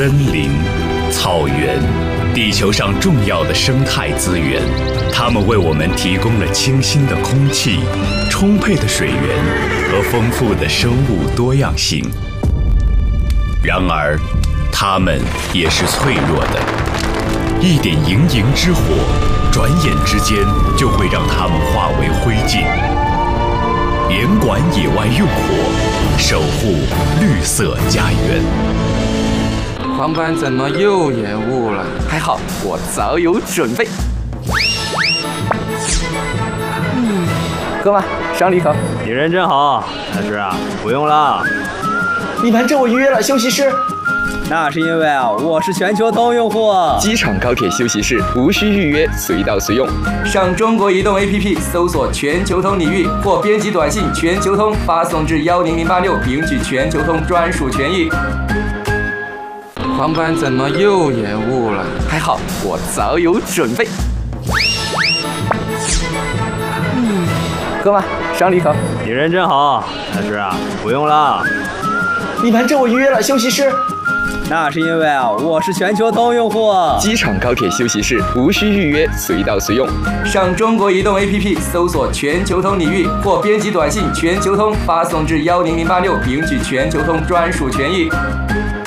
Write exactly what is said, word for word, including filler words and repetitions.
森林、草原，地球上重要的生态资源，它们为我们提供了清新的空气、充沛的水源和丰富的生物多样性。然而，它们也是脆弱的，一点营营之火，转眼之间就会让它们化为灰烬。严管野外用火，守护绿色家园。 航班怎么又延误了？还好我早有准备。嗯，哥们，赏你一口。 你人真好，但是啊，不用了。 你瞒着我预约了休息室。 那是因为啊，我是全球通用户。 机场高铁休息室无需预约，随到随用。上中国移动 A P P 搜索“全球通”你域，或编辑短信“全球通”发送至幺零零八六，领取全球通专属权益。航班怎么又延误了？还好我早有准备。嗯，哥们，赏你一口。 你人真好，但是啊，不用了。 你瞒着我预约了休息室。 那是因为啊，我是全球通用户。 机场高铁休息室无需预约，随到随用。上中国移动 A P P 搜索“全球通”你域，或编辑短信“全球通”发送至幺零零八六，领取全球通专属权益。